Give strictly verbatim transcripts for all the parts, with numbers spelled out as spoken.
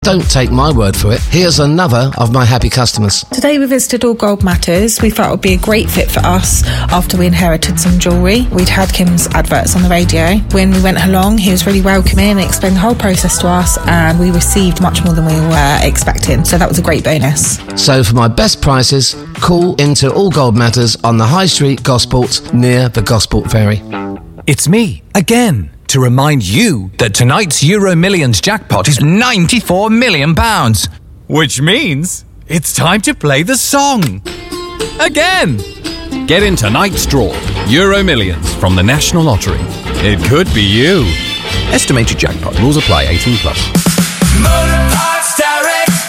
Don't take my word for it. Here's another of my happy customers. Today we visited All Gold Matters. We felt it would be a great fit for us after we inherited some jewellery. We'd had Kim's adverts on the radio. When we went along, he was really welcoming and explained the whole process to us, and we received much more than we were expecting. So that was a great bonus. So for my best prices, call into All Gold Matters on the High Street, Gosport, near the Gosport Ferry. It's me, again, to remind you that tonight's Euro Millions jackpot is ninety-four million pounds. Which means it's time to play the song. Again. Get in tonight's draw. Euro Millions from the National Lottery. It could be you. Estimated jackpot. Rules apply. eighteen plus. Motor Parts Direct.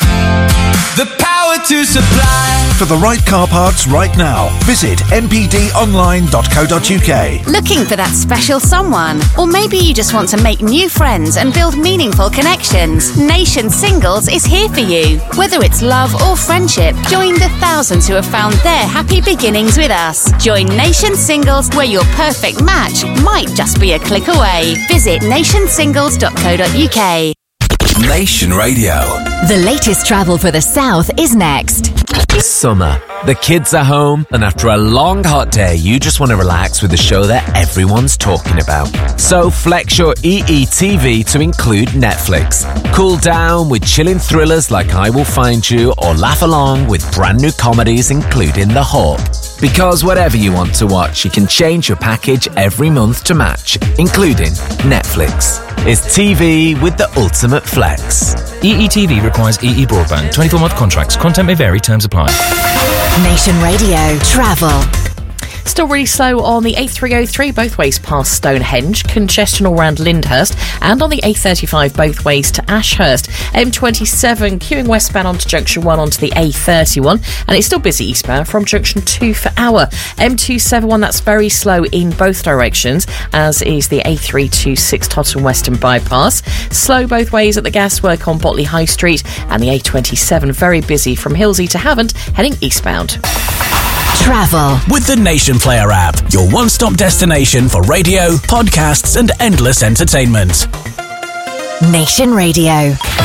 The power to supply. For the right car parts right now, visit m p d online dot co dot u k. Looking for that special someone? Or maybe you just want to make new friends and build meaningful connections? Nation Singles is here for you. Whether it's love or friendship, join the thousands who have found their happy beginnings with us. Join Nation Singles, where your perfect match might just be a click away. Visit nation singles dot co dot u k. Nation Radio. The latest travel for the South is next. Summer. The kids are home, and after a long hot day, you just want to relax with a show that everyone's talking about. So flex your E E T V to include Netflix. Cool down with chilling thrillers like I Will Find You, or laugh along with brand new comedies including The Hawk. Because whatever you want to watch, you can change your package every month to match, including Netflix. It's T V with the ultimate flex. E E T V requires E E broadband. twenty-four month contracts. Content may vary. Terms apply. Nation Radio Travel. Still really slow on the A three oh three both ways past Stonehenge, congestion all around Lyndhurst, and on the A thirty-five both ways to Ashurst. M twenty-seven queuing westbound onto Junction one onto the A thirty-one, and it's still busy eastbound from Junction two for Hour. M two seventy-one, that's very slow in both directions, as is the A three twenty-six Tottenham Western Bypass. Slow both ways at the gaswork on Botley High Street, and the A twenty-seven very busy from Hillsey to Havant heading eastbound. Travel with the Nation Player app, your one-stop destination for radio, podcasts and endless entertainment. Nation Radio.